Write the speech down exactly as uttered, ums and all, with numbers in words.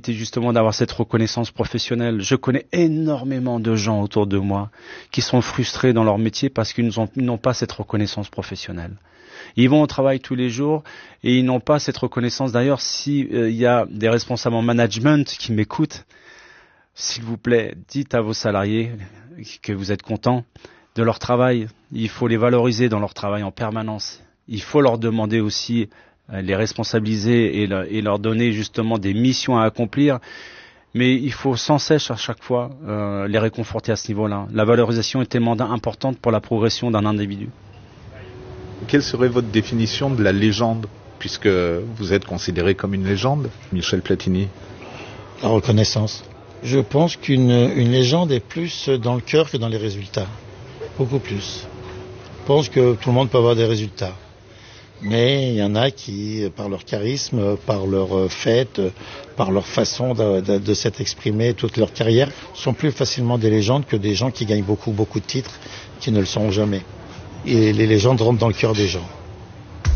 c'était justement d'avoir cette reconnaissance professionnelle. Je connais énormément de gens autour de moi qui sont frustrés dans leur métier parce qu'ils n'ont, n'ont pas cette reconnaissance professionnelle. Ils vont au travail tous les jours et ils n'ont pas cette reconnaissance. D'ailleurs, s'il euh, y a des responsables en management qui m'écoutent, s'il vous plaît, dites à vos salariés que vous êtes contents de leur travail. Il faut les valoriser dans leur travail en permanence. Il faut leur demander aussi, euh, les responsabiliser et, le, et leur donner justement des missions à accomplir. Mais il faut sans cesse à chaque fois euh, les réconforter à ce niveau-là. La valorisation est tellement importante pour la progression d'un individu. Quelle serait votre définition de la légende, puisque vous êtes considéré comme une légende, Michel Platini? La reconnaissance. Je pense qu'une une légende est plus dans le cœur que dans les résultats. Beaucoup plus. Je pense que tout le monde peut avoir des résultats. Mais il y en a qui, par leur charisme, par leur fête, par leur façon de, de, de s'être exprimé toute leur carrière, sont plus facilement des légendes que des gens qui gagnent beaucoup, beaucoup de titres, qui ne le sont jamais. Et les légendes rentrent dans le cœur des gens.